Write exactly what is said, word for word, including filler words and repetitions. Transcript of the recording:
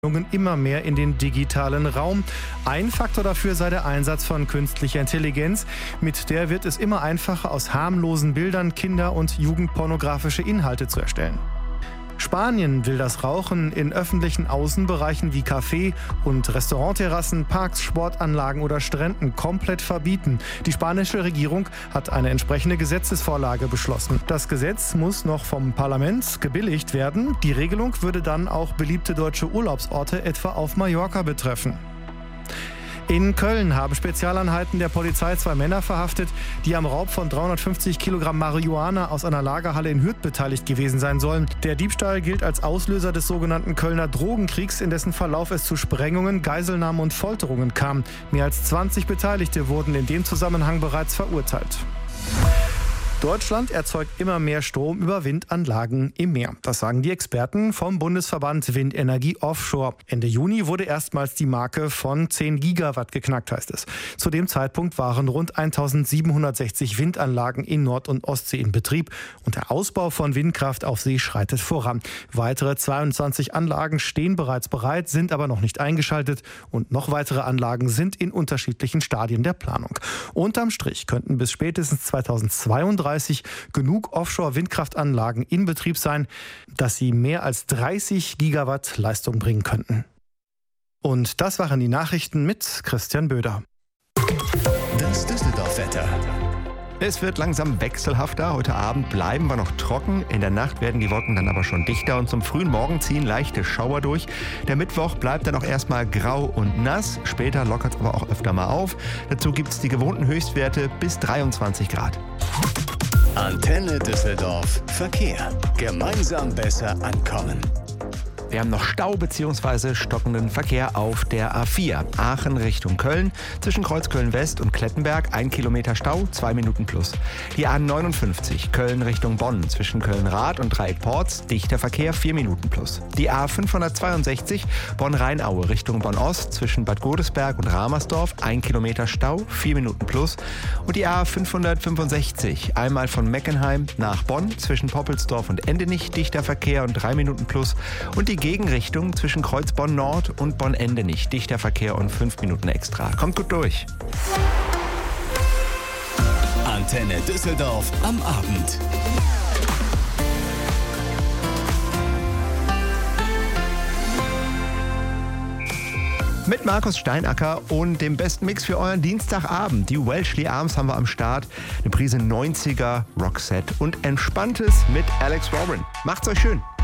immer mehr in den digitalen Raum. Ein Faktor dafür sei der Einsatz von künstlicher Intelligenz. Mit der wird es immer einfacher, aus harmlosen Bildern Kinder- und jugendpornografische Inhalte zu erstellen. Spanien will das Rauchen in öffentlichen Außenbereichen wie Café- und Restaurantterrassen, Parks, Sportanlagen oder Stränden komplett verbieten. Die spanische Regierung hat eine entsprechende Gesetzesvorlage beschlossen. Das Gesetz muss noch vom Parlament gebilligt werden. Die Regelung würde dann auch beliebte deutsche Urlaubsorte etwa auf Mallorca betreffen. In Köln haben Spezialeinheiten der Polizei zwei Männer verhaftet, die am Raub von dreihundertfünfzig Kilogramm Marihuana aus einer Lagerhalle in Hürth beteiligt gewesen sein sollen. Der Diebstahl gilt als Auslöser des sogenannten Kölner Drogenkriegs, in dessen Verlauf es zu Sprengungen, Geiselnahmen und Folterungen kam. Mehr als zwanzig Beteiligte wurden in dem Zusammenhang bereits verurteilt. Deutschland erzeugt immer mehr Strom über Windanlagen im Meer. Das sagen die Experten vom Bundesverband Windenergie Offshore. Ende Juni wurde erstmals die Marke von zehn Gigawatt geknackt, heißt es. Zu dem Zeitpunkt waren rund eintausendsiebenhundertsechzig Windanlagen in Nord- und Ostsee in Betrieb. Und der Ausbau von Windkraft auf See schreitet voran. Weitere zweiundzwanzig Anlagen stehen bereits bereit, sind aber noch nicht eingeschaltet. Und noch weitere Anlagen sind in unterschiedlichen Stadien der Planung. Unterm Strich könnten bis spätestens zweitausendzweiunddreißig genug Offshore-Windkraftanlagen in Betrieb sein, dass sie mehr als dreißig Gigawatt Leistung bringen könnten. Und das waren die Nachrichten mit Christian Böder. Das Düsseldorf-Wetter. Es wird langsam wechselhafter. Heute Abend bleiben wir noch trocken. In der Nacht werden die Wolken dann aber schon dichter und zum frühen Morgen ziehen leichte Schauer durch. Der Mittwoch bleibt dann auch erstmal grau und nass. Später lockert es aber auch öfter mal auf. Dazu gibt es die gewohnten Höchstwerte bis dreiundzwanzig Grad. Antenne Düsseldorf Verkehr. Gemeinsam besser ankommen. Wir haben noch Stau bzw. stockenden Verkehr auf der A vier. Aachen Richtung Köln. Zwischen Kreuzköln West und Klettenberg ein Kilometer Stau, zwei Minuten plus. Die A neunundfünfzig Köln Richtung Bonn. Zwischen Köln-Rath und Dreieck-Porz dichter Verkehr, vier Minuten plus. Die A fünfhundertzweiundsechzig Bonn-Rheinaue Richtung Bonn-Ost. Zwischen Bad Godesberg und Ramersdorf ein Kilometer Stau, vier Minuten plus. Und die A fünfhundertfünfundsechzig einmal von Meckenheim nach Bonn. Zwischen Poppelsdorf und Endenich dichter Verkehr und drei Minuten plus. Und die Gegenrichtung zwischen Kreuzbonn Nord und Bonn-Endenich. Dichter Verkehr und fünf Minuten extra. Kommt gut durch. Antenne Düsseldorf am Abend. Mit Markus Steinacker und dem besten Mix für euren Dienstagabend. Die Welshly Arms haben wir am Start. Eine Prise neunziger Rockset und Entspanntes mit Alex Warren. Macht's euch schön.